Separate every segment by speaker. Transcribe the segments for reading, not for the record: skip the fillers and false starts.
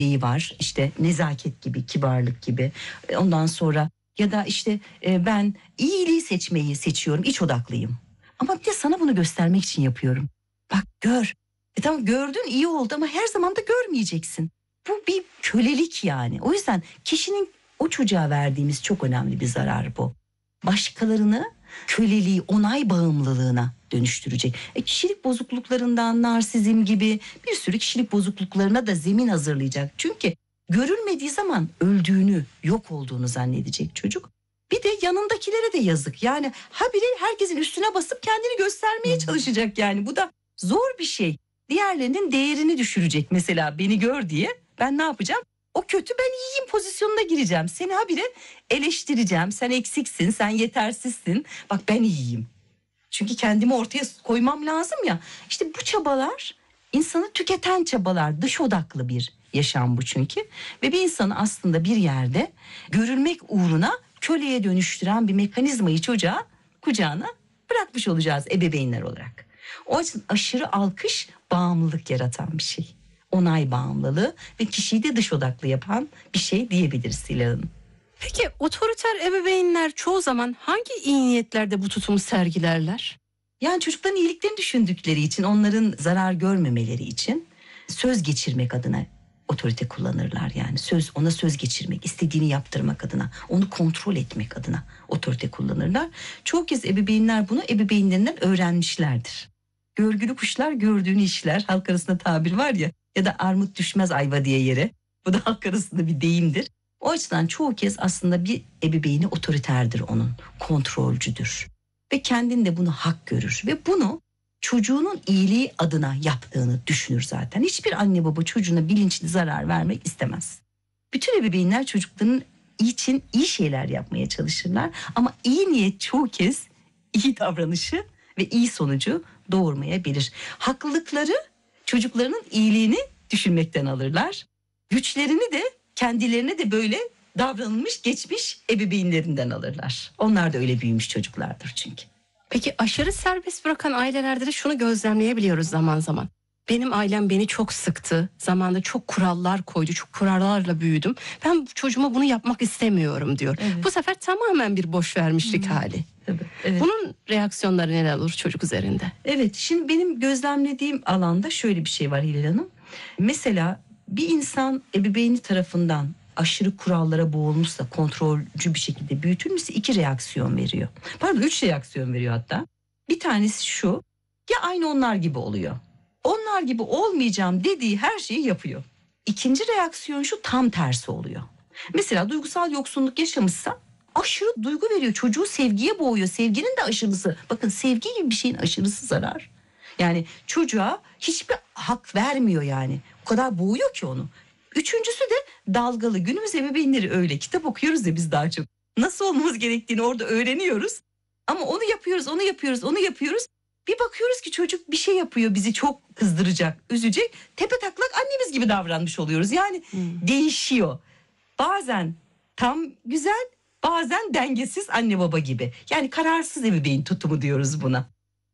Speaker 1: şeyi var. İşte nezaket gibi, kibarlık gibi. Ondan sonra ya da işte ben iyiliği seçiyorum, iç odaklıyım. Ama bir de sana bunu göstermek için yapıyorum. Bak gör. Tamam, gördün, iyi oldu ama her zaman da görmeyeceksin. Bu bir kölelik yani. O yüzden kişinin o çocuğa verdiğimiz çok önemli bir zarar bu. Başkalarını köleliği, onay bağımlılığına dönüştürecek. Kişilik bozukluklarından, narsizm gibi bir sürü kişilik bozukluklarına da zemin hazırlayacak. Çünkü görülmediği zaman öldüğünü, yok olduğunu zannedecek çocuk. Bir de yanındakilere de yazık. Yani habire herkesin üstüne basıp kendini göstermeye çalışacak yani. Bu da zor bir şey. Diğerlerinin değerini düşürecek mesela, beni gör diye. Ben ne yapacağım? O kötü, ben iyiyim pozisyonuna gireceğim. Seni habire eleştireceğim. Sen eksiksin, sen yetersizsin. Bak ben iyiyim. Çünkü kendimi ortaya koymam lazım ya. İşte bu çabalar insanı tüketen çabalar. Dış odaklı bir yaşam bu çünkü. Ve bir insanı aslında bir yerde görülmek uğruna köleye dönüştüren bir mekanizmayı çocuğa, kucağına bırakmış olacağız ebeveynler olarak. O için aşırı alkış bağımlılık yaratan bir şey. Onay bağımlılığı ve kişiyi de dış odaklı yapan bir şey diyebiliriz Hilal Hanım.
Speaker 2: Peki otoriter ebeveynler çoğu zaman hangi iyi niyetlerde bu tutumu sergilerler?
Speaker 1: Yani çocukların iyiliklerini düşündükleri için, onların zarar görmemeleri için söz geçirmek adına otorite kullanırlar. Yani ona söz geçirmek, istediğini yaptırmak adına, onu kontrol etmek adına otorite kullanırlar. Çoğu kez ebeveynler bunu ebeveynlerinden öğrenmişlerdir. Görgülü kuşlar gördüğünü işler, halk arasında tabir var ya da armut düşmez ayva diye yere. Bu da halk arasında bir deyimdir. O açıdan çoğu kez aslında bir ebeveyni otoriterdir onun, kontrolcüdür. Ve kendinde bunu hak görür ve bunu çocuğunun iyiliği adına yaptığını düşünür zaten. Hiçbir anne baba çocuğuna bilinçli zarar vermek istemez. Bütün ebeveynler çocukların için iyi şeyler yapmaya çalışırlar. Ama iyi niyet çoğu kez iyi davranışı ve iyi sonucu doğurmayabilir. Haklılıkları çocuklarının iyiliğini düşünmekten alırlar. Güçlerini de kendilerine de böyle davranılmış geçmiş ebeveynlerinden alırlar. Onlar da öyle büyümüş çocuklardır çünkü.
Speaker 2: Peki aşırı serbest bırakan ailelerde de şunu gözlemleyebiliyoruz zaman zaman. Benim ailem beni çok sıktı. Zamanında çok kurallar koydu. Çok kurallarla büyüdüm. Ben çocuğuma bunu yapmak istemiyorum diyor.
Speaker 1: Evet.
Speaker 2: Bu sefer tamamen bir boş vermişlik hali.
Speaker 1: Tabii, evet.
Speaker 2: Bunun reaksiyonları neler olur çocuk üzerinde?
Speaker 1: Evet, şimdi benim gözlemlediğim alanda şöyle bir şey var Hilal Hanım. Mesela bir insan ebeveyni tarafından aşırı kurallara boğulmuşsa, kontrolcü bir şekilde büyütülmüşse 2 reaksiyon veriyor. Pardon, 3 reaksiyon veriyor hatta. Bir tanesi şu: ya aynı onlar gibi oluyor. Onlar gibi olmayacağım dediği her şeyi yapıyor. İkinci reaksiyon şu: tam tersi oluyor. Mesela duygusal yoksunluk yaşamışsa aşırı duygu veriyor. Çocuğu sevgiye boğuyor. Sevginin de aşırısı. Bakın, sevgi gibi bir şeyin aşırısı zarar. Yani çocuğa hiçbir hak vermiyor yani. O kadar boğuyor ki onu. Üçüncüsü de dalgalı. Günümüz ebeveynleri öyle. Kitap okuyoruz ya biz daha çok. Nasıl olmamız gerektiğini orada öğreniyoruz. Ama onu yapıyoruz. Bir bakıyoruz ki çocuk bir şey yapıyor, bizi çok kızdıracak, üzecek. Tepetaklak annemiz gibi davranmış oluyoruz. Yani değişiyor. Bazen tam güzel, bazen dengesiz anne baba gibi. Yani kararsız ebeveyn tutumu diyoruz buna.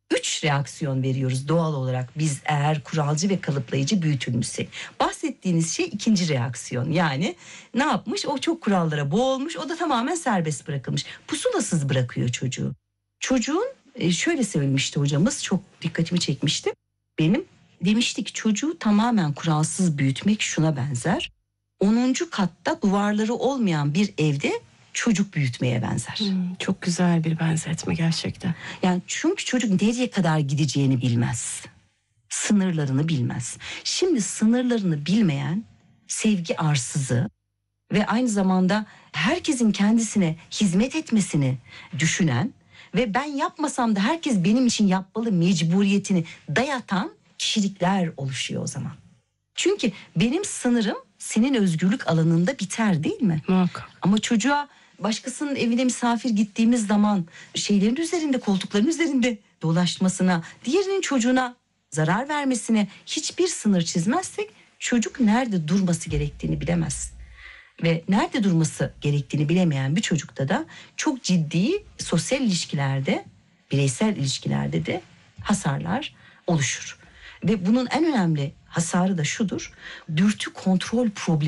Speaker 1: 3 reaksiyon veriyoruz doğal olarak biz eğer kuralcı ve kalıplayıcı büyütülmüşsek. Bahsettiğiniz şey ikinci reaksiyon. Yani ne yapmış? O çok kurallara boğulmuş, o da tamamen serbest bırakılmış. Pusulasız bırakıyor çocuğu. Çocuğun şöyle söylemişti hocamız, çok dikkatimi çekmişti. Benim demişti ki çocuğu tamamen kuralsız büyütmek şuna benzer: 10. katta duvarları olmayan bir evde çocuk büyütmeye benzer.
Speaker 2: Çok güzel bir benzetme gerçekten.
Speaker 1: Yani çünkü çocuk nereye kadar gideceğini bilmez. Sınırlarını bilmez. Şimdi sınırlarını bilmeyen, sevgi arsızı ve aynı zamanda herkesin kendisine hizmet etmesini düşünen ve ben yapmasam da herkes benim için yapmalı mecburiyetini dayatan kişilikler oluşuyor o zaman. Çünkü benim sınırım senin özgürlük alanında biter, değil mi?
Speaker 2: Muhakkak.
Speaker 1: Ama çocuğa başkasının evine misafir gittiğimiz zaman şeylerin üzerinde, koltukların üzerinde dolaşmasına, diğerinin çocuğuna zarar vermesine hiçbir sınır çizmezsek çocuk nerede durması gerektiğini bilemez. Ve nerede durması gerektiğini bilemeyen bir çocukta da çok ciddi sosyal ilişkilerde, bireysel ilişkilerde de hasarlar oluşur. Ve bunun en önemli hasarı da şudur. Dürtü kontrol problemi